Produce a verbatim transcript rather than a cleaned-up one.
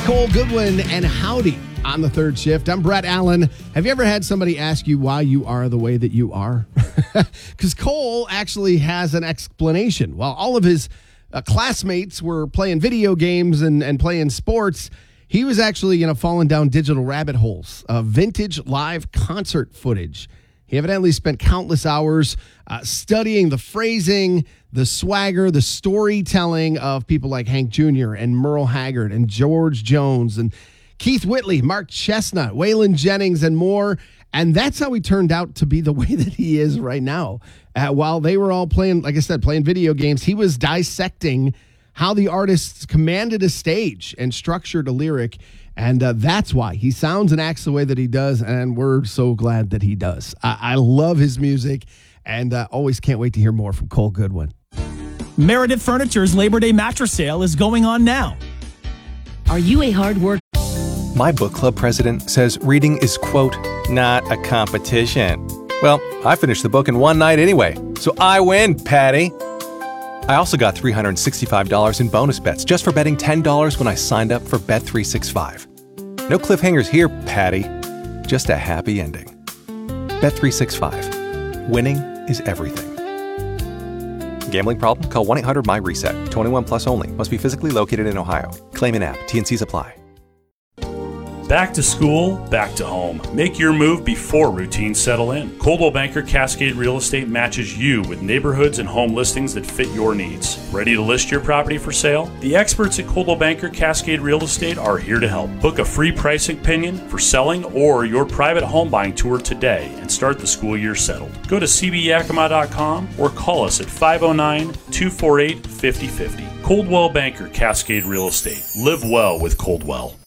Cole Goodwin and Howdy on the third shift. I'm Brett Allen. Have you ever had somebody ask you why you are the way that you are? Because Cole actually has an explanation. While all of his uh, classmates were playing video games and, and playing sports, he was actually, you know, falling down digital rabbit holes of vintage live concert footage. He evidently spent countless hours uh, studying the phrasing, the swagger, the storytelling of people like Hank Junior and Merle Haggard and George Jones and Keith Whitley, Mark Chestnut, Waylon Jennings, and more. And that's how he turned out to be the way that he is right now. Uh, while they were all playing, like I said, playing video games, he was dissecting how the artists commanded a stage and structured a lyric. And uh, that's why he sounds and acts the way that he does. And we're so glad that he does. I, I love his music and uh, always can't wait to hear more from Cole Goodwin. Meredith Furniture's Labor Day mattress sale is going on now. Are you a hard worker? My book club president says reading is, quote, not a competition. Well, I finished the book in one night anyway, so I win, Patty. I also got three hundred sixty-five dollars in bonus bets just for betting ten dollars when I signed up for Bet three sixty-five. No cliffhangers here, Patty. Just a happy ending. Bet three sixty-five. Winning is everything. Gambling problem? Call one eight hundred M Y RESET. twenty-one plus only. Must be physically located in Ohio. Claim in app. T and Cs apply. Back to school, back to home. Make your move before routines settle in. Coldwell Banker Cascade Real Estate matches you with neighborhoods and home listings that fit your needs. Ready to list your property for sale? The experts at Coldwell Banker Cascade Real Estate are here to help. Book a free pricing opinion for selling or your private home buying tour today and start the school year settled. Go to c b yakima dot com or call us at five oh nine, two four eight, five oh five oh. Coldwell Banker Cascade Real Estate. Live well with Coldwell.